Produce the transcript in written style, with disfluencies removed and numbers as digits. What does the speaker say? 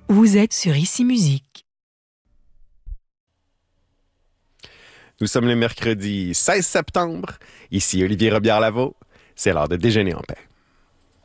Vous êtes sur Ici Musique. Nous sommes le mercredi 16 septembre. Ici Olivier Robillard-Lavaux. C'est l'heure de déjeuner en paix.